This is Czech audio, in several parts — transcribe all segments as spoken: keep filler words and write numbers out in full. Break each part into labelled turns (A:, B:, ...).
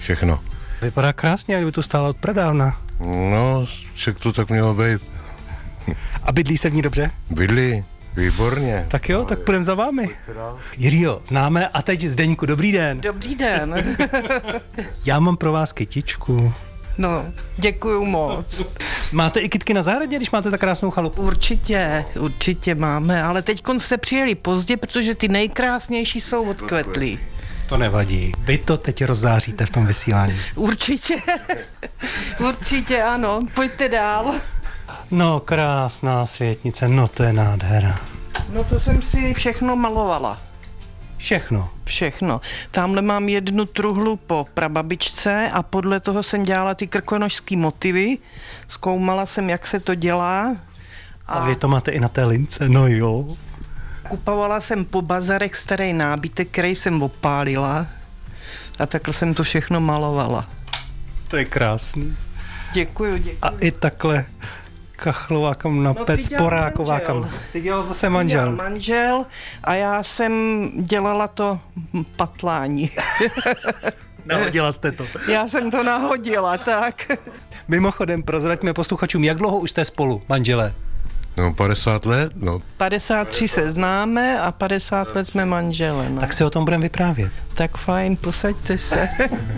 A: všechno.
B: Vypadá krásně, jak by to stála od pradávna.
A: No, však to tak mělo být.
B: A bydlí se v ní dobře?
A: Bydlí, výborně.
B: Tak jo, tak půjdeme za vámi. Jiřího známe a teď Zdeňku, dobrý den.
C: Dobrý den.
B: Já mám pro vás kytičku.
C: No, děkuju moc.
B: Máte i kytky na zahradě, když máte tak krásnou chalupu?
C: Určitě, určitě máme, ale teďkon jste přijeli pozdě, protože ty nejkrásnější jsou odkvetlí.
B: To nevadí. Vy to teď rozzáříte v tom vysílání.
C: Určitě, určitě ano, pojďte dál.
B: No, krásná světnice, no to je nádhera.
C: No to jsem si všechno malovala.
B: Všechno.
C: Všechno. Tamhle mám jednu truhlu po prababičce a podle toho jsem dělala ty krkonošský motivy. Zkoumala jsem, jak se to dělá.
B: A, a vy to máte i na té lince, no jo.
C: Kupovala jsem po bazarech starý nábytek, který jsem opálila a takhle jsem to všechno malovala.
B: To je krásný.
C: Děkuju, děkuju.
B: A i takhle kachlová kamna,
C: No,
B: pec, poráková kamna. Ty dělal zase manžel.
C: Dělal manžel a já jsem dělala to patlání.
B: Nahodila jste to.
C: Já jsem to nahodila, tak.
B: Mimochodem, prozraďme posluchačům, jak dlouho už jste spolu, manželé?
A: No, padesát let, no.
C: padesát tři se známe a padesát let jsme manželé. No.
B: Tak si o tom budeme vyprávět.
C: Tak fajn, posaďte se.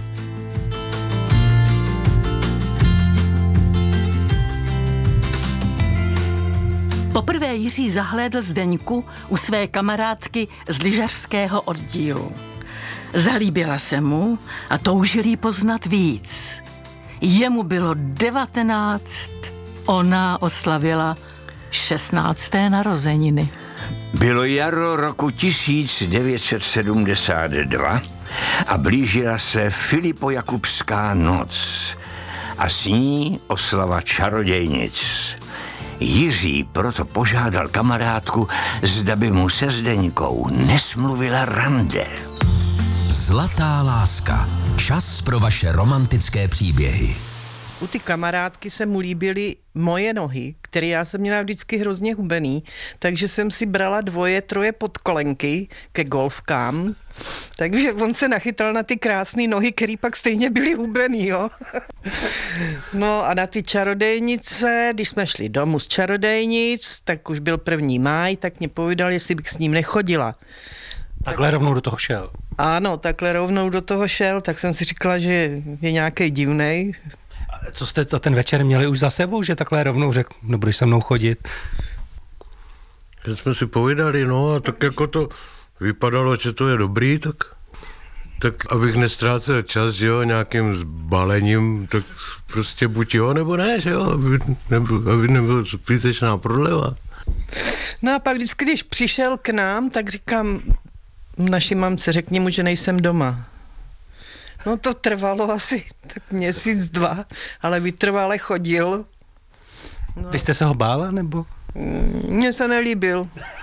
D: Poprvé Jiří zahlédl Zdeňku u své kamarádky z lyžařského oddílu. Zalíbila se mu a toužil jí poznat víc. Jemu bylo devatenáct, ona oslavila šestnácté narozeniny.
E: Bylo jaro roku tisíc devět set sedmdesát dva a blížila se Filipojakubská noc a s ní oslava čarodějnic. Jiří proto požádal kamarádku, zda by mu se Zdeňkou nesmluvila rande.
F: Zlatá láska. Čas pro vaše romantické příběhy.
C: U ty kamarádky se mu líbily moje nohy, které já jsem měla vždycky hrozně hubený, takže jsem si brala dvoje, troje podkolenky ke golfkám, takže on se nachytal na ty krásné nohy, které pak stejně byly hubený, jo. No a na ty čarodejnice, když jsme šli domů z čarodejnic, tak už byl první máj, tak mě povídal, jestli bych s ním nechodila.
B: Takhle rovnou do toho šel.
C: Ano, takhle rovnou do toho šel, tak jsem si říkala, že je nějaký divnej.
B: Co jste za ten večer měli už za sebou, že takhle rovnou řekl, nebudeš se mnou chodit?
A: Že jsme si povídali, no a tak jako to vypadalo, že to je dobrý, tak, tak abych nestrácel čas, že jo, nějakým zbalením, tak prostě buď jo, nebo ne, že jo, aby, nebo, aby nebyl zbytečná prodleva.
C: No a pak vždycky, když přišel k nám, tak říkám naší mamce, řekni mu, že nejsem doma. No to trvalo asi tak měsíc, dva, ale vytrvale chodil. No.
B: Vy jste se ho bála, nebo?
C: Mně se nelíbil.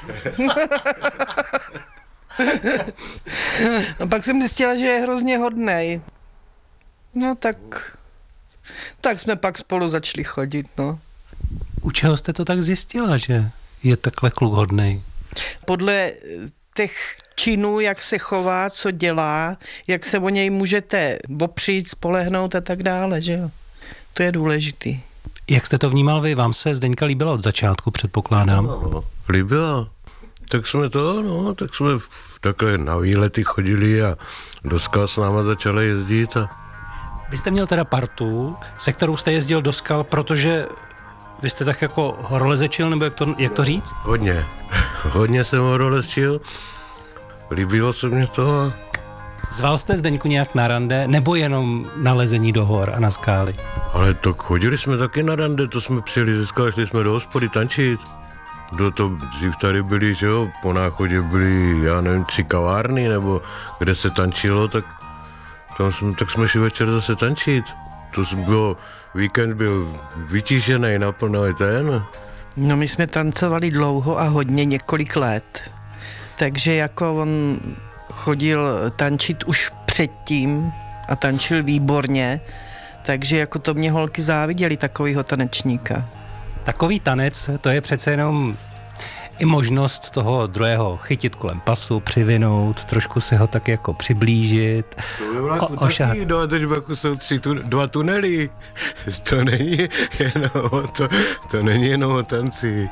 C: No pak jsem zjistila, že je hrozně hodnej. No tak, tak jsme pak spolu začali chodit, no.
B: U čeho jste to tak zjistila, že je takhle kluk hodnej?
C: Podle těch činů, jak se chová, co dělá, jak se o něj můžete opřít, spolehnout a tak dále, že jo. To je důležitý.
B: Jak jste to vnímal vy? Vám se Zdeňka líbila od začátku, předpokládám.
A: No, líbila. Tak jsme to, no, tak jsme takhle na výlety chodili a do skal s náma začali jezdit. A...
B: Vy jste měl teda partu, se kterou jste jezdil do skal, protože vy jste tak jako horolezečil, nebo jak to, jak to říct?
A: Hodně. Hodně jsem horolezčil. Líbilo se mě to. A...
B: Zval jste Zdeňku nějak na rande, nebo jenom na lezení do hor a na skály?
A: Ale to chodili jsme taky na rande, to jsme přijeli ze skal, šli jsme do hospody tančit. Do to dřív tady byli, že jo, po náchodě byly, já nevím, tři kavárny, nebo kde se tančilo, tak, tam jsme, tak jsme šli večer zase tančit. To bylo, víkend byl vytížený naplno ten.
C: No my jsme tancovali dlouho a hodně, několik let. Takže jako on chodil tančit už předtím a tančil výborně, takže jako to mě holky záviděli, takovýho tanečníka.
B: Takový tanec, to je přece jenom I možnost toho druhého chytit kolem pasu, přivinout, trošku se ho tak jako přiblížit.
A: To ve vlaku
B: o- ošahat.
A: taky, no a teď v vlaku jsou tři tu, dva tunely. To není jenom o to, to není jenom o tanci.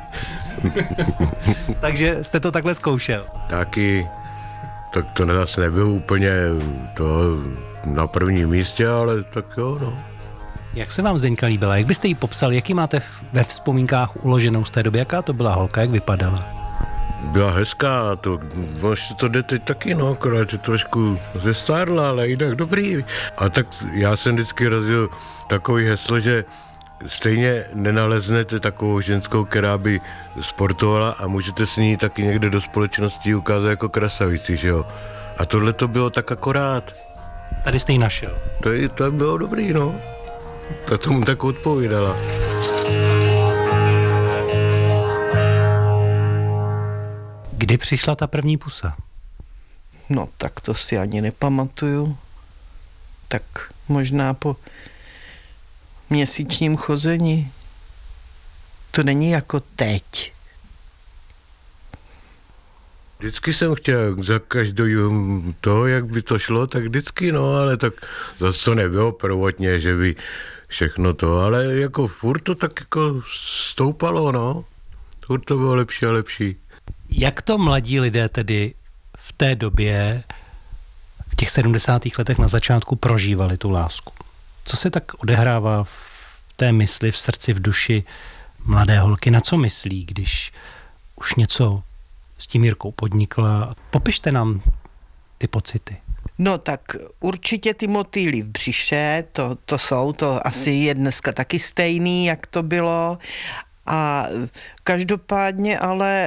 B: Takže jste to takhle zkoušel.
A: Taky, tak to zase nebylo úplně to na prvním místě, ale tak jo, no.
B: Jak se vám Zdeňka líbila? Jak byste ji popsal? Jaký máte ve vzpomínkách uloženou z té doby? Jaká to byla holka? Jak vypadala?
A: Byla hezká, to, vlastně to jde teď taky, no, akorát je trošku zestárla, ale jinak dobrý. A tak já jsem vždycky rozděl takový heslo, že stejně nenaleznete takovou ženskou, která by sportovala a můžete s ní taky někde do společnosti ukázat jako krasavici, že jo. A tohle to bylo tak akorát.
B: Tady jste ji našel.
A: To, je, to bylo dobrý, no. Ta tomu tak odpovídala.
B: Kdy přišla ta první pusa?
C: No, tak to si ani nepamatuju. Tak možná po měsíčním chození. To není jako teď.
A: Vždycky jsem chtěl za každou to, jak by to šlo, tak vždycky, no, ale tak zase to nebylo prvotně, že by všechno to, ale jako furt to tak jako stoupalo, no. Furt to bylo lepší a lepší.
B: Jak to mladí lidé tedy v té době, v těch sedmdesátých letech na začátku prožívali tu lásku? Co se tak odehrává v té mysli, v srdci, v duši mladé holky? Na co myslí, když už něco s tím Jirkou podnikla? Popište nám ty pocity.
C: No tak určitě ty motýly v břiše, to, to jsou, to asi je dneska taky stejný, jak to bylo. A každopádně ale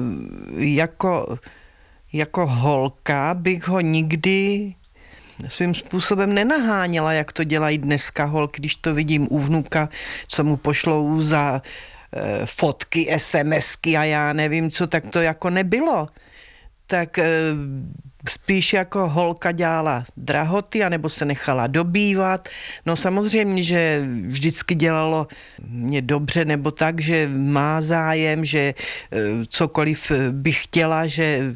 C: jako, jako holka bych ho nikdy svým způsobem nenaháněla, jak to dělají dneska holky, když to vidím u vnuka, co mu pošlou za e, fotky, SMSky a já nevím co, tak to jako nebylo. Tak e, spíš jako holka dělala drahoty, anebo se nechala dobývat. No samozřejmě, že vždycky dělalo mě dobře, nebo tak, že má zájem, že e, cokoliv by chtěla, že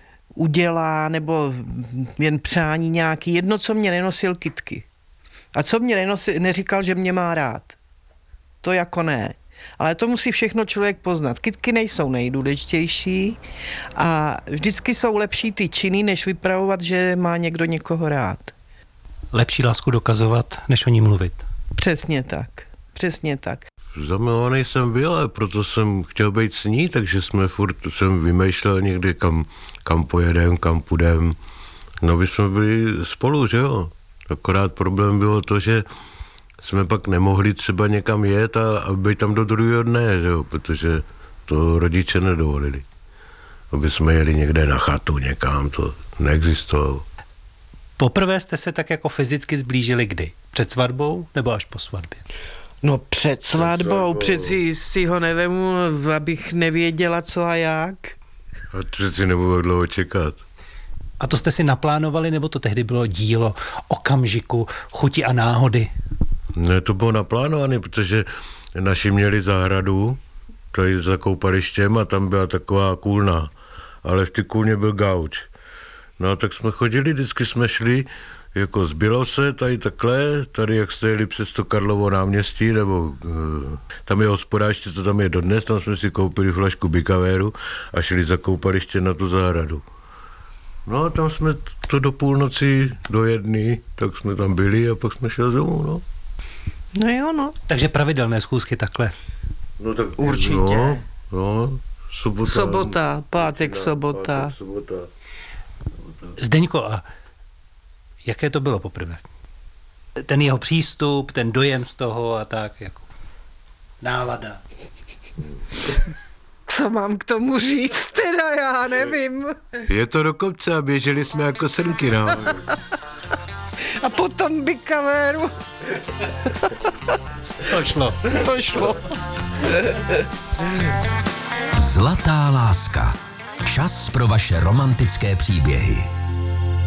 C: udělá, nebo jen přání nějaký. Jedno, co mě nenosil kytky. A co mě nenosil, neříkal, že mě má rád. To jako ne. Ale to musí všechno člověk poznat. Kytky nejsou nejdůležitější a vždycky jsou lepší ty činy, než vypravovat, že má někdo někoho rád.
B: Lepší lásku dokazovat, než o ní mluvit.
C: Přesně tak. Přesně tak.
A: Zamilovaný jsem byl, ale proto jsem chtěl být s ní, takže jsme furt, jsem vymýšlel někdy, kam, kam pojedem, kam půjdem. No, my jsme byli spolu, že jo. Akorát problém bylo to, že jsme pak nemohli třeba někam jet a, a být tam do druhého dne, že jo, protože to rodiče nedovolili. Aby jsme jeli někde na chatu někam, to neexistovalo.
B: Poprvé jste se tak jako fyzicky zblížili kdy? Před svatbou nebo až po svatbě?
C: No před svatbou,
A: svatbou.
C: přeci si ho nevemu, abych nevěděla co a jak.
A: A přeci nebudu dlouho čekat.
B: A to jste si naplánovali, nebo to tehdy bylo dílo okamžiku, chuti a náhody?
A: Ne, to bylo naplánované, protože naši měli zahradu, tady za koupalištěm a tam byla taková kůlna, ale v té kůlně byl gauč. No a tak jsme chodili, vždycky jsme šli, jako zbylo se tady takhle, tady jak jste jeli přes to Karlovo náměstí, nebo uh, tam je hospoda, ještě to tam je dodnes, tam jsme si koupili flašku Bikavéru a šli za koupaliště na tu zahradu. No a tam jsme to do půlnoci, do jedny, tak jsme tam byli a pak jsme šli domů, no.
C: No jo, no.
B: Takže pravidelné schůzky takhle.
A: No tak
C: Určitě.
A: No, no, sobota.
C: Sobota, pátek, sobota.
A: Pátek, sobota.
B: Zdeňko, a jaké to bylo poprvé? Ten jeho přístup, ten dojem z toho a tak, jako nálada.
C: Co mám k tomu říct, teda já nevím.
A: Je to do kopce a běželi jsme jako srnky, no.
C: A potom Bikavéru.
B: To šlo.
C: To šlo.
F: Zlatá láska. Čas pro vaše romantické příběhy.